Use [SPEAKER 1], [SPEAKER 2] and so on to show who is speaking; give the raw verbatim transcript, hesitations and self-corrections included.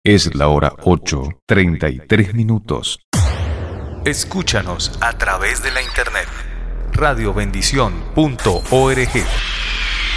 [SPEAKER 1] Es la hora ocho, treinta y tres minutos.
[SPEAKER 2] Escúchanos a través de la internet radio bendición punto org.